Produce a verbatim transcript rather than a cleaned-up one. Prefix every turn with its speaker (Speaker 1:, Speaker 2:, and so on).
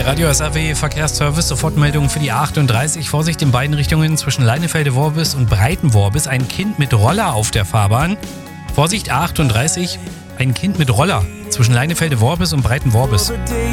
Speaker 1: Der Radio S R W Verkehrsservice, Sofortmeldung für die A achtunddreißig. Vorsicht in beiden Richtungen zwischen Leinefelde-Worbis und Breitenworbis. Ein Kind mit Roller auf der Fahrbahn. Vorsicht, A achtunddreißig, ein Kind mit Roller zwischen Leinefelde-Worbis und Breitenworbis.